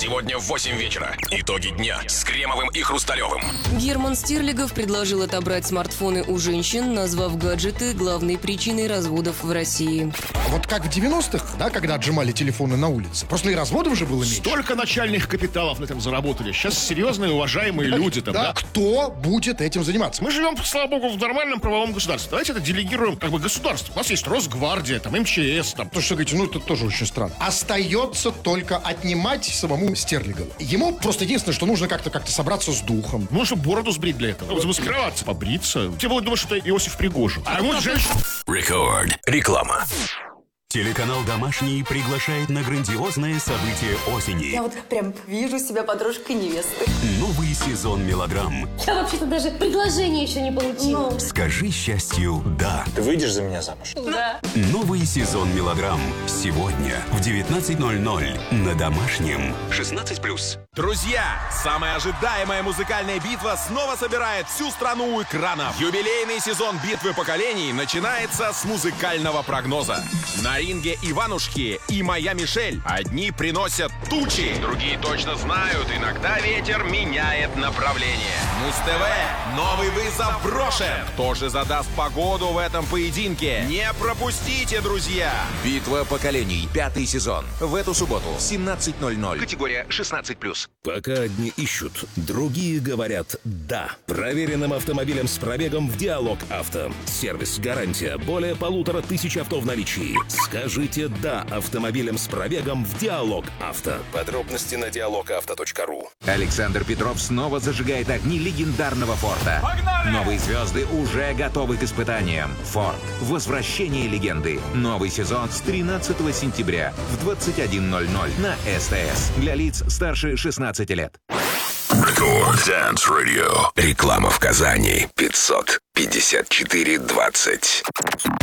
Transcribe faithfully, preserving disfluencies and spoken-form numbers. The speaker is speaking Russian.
Сегодня в восемь вечера. Итоги дня с Кремовым и Хрусталевым. Герман Стерлигов предложил отобрать смартфоны у женщин, назвав гаджеты главной причиной разводов в России. Вот как в девяностых, да, когда отжимали телефоны на улице. Просто и разводов же было меньше. Столько начальных капиталов на этом заработали. Сейчас серьезные, уважаемые люди там, да? Да, кто будет этим заниматься? Мы живем, слава богу, в нормальном правовом государстве. Давайте это делегируем как бы государству. У нас есть Росгвардия, там, эм че эс, там. То, что говорите, ну это тоже очень странно. Остается только отнимать самому Стерлигову. Ему просто единственное, что нужно как-то как-то собраться с духом. Нужно бороду сбрить для этого. Замаскироваться, побриться. Все будут думать, что это Иосиф Пригожин. А ему женщина... Рекорд. Реклама. Телеканал «Домашний» приглашает на грандиозное событие осени. Я вот прям вижу себя подружкой невесты. Новый сезон мелодрам. Я вообще-то даже предложение еще не получила. Ну. «Скажи счастью «да». Ты выйдешь за меня замуж? Да. Новый сезон мелодрам. Сегодня в девятнадцать ноль ноль на «Домашнем». шестнадцать плюс. Друзья, самая ожидаемая музыкальная битва снова собирает всю страну у экранов. Юбилейный сезон битвы поколений начинается с музыкального прогноза. На ринге Иванушки и моя Мишель. Одни приносят тучи, другие точно знают, иногда ветер меняет направление. Муз-ТВ, новый вызов брошен. Кто же задаст погоду в этом поединке? Не пропустите, друзья! Битва поколений. Пятый сезон. В эту субботу в семнадцать ноль ноль. Категория шестнадцать плюс. Пока одни ищут, другие говорят «да». Проверенным автомобилем с пробегом в «Диалог Авто». Сервис, гарантия, более полутора тысяч авто в наличии. Скажите «да» автомобилем с пробегом в «Диалог Авто». Подробности на диалог авто точка ру. Александр Петров снова зажигает огни легендарного «Форда». Погнали! Новые звезды уже готовы к испытаниям. «Форд. Возвращение легенды». Новый сезон с тринадцатого сентября в двадцать один ноль ноль на СТС. Для лиц старше шестнадцати лет. Рекорд Dance Radio. Реклама в Казани. пятьсот пятьдесят четыре двадцать.